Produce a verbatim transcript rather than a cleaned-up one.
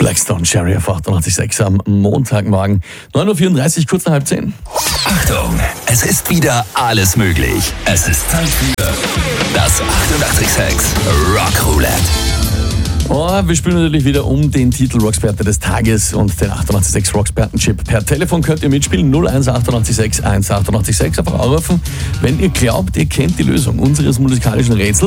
Blackstone Cherry auf achtundachtzig Komma sechs am Montagmorgen. neun Uhr vierunddreißig, kurz nach halb zehn. Achtung, es ist wieder alles möglich. Es ist Zeit für das achtundachtzig Komma sechs Rock Roulette. Oh, wir spielen natürlich wieder um den Titel Rocksperte des Tages und den achtundachtzig Komma sechs Rocksperten-Chip. Per Telefon könnt ihr mitspielen, null eins achtundachtzig Komma sechs eins achtundachtzig Komma sechs. Einfach anrufen, wenn ihr glaubt, ihr kennt die Lösung unseres musikalischen Rätsels.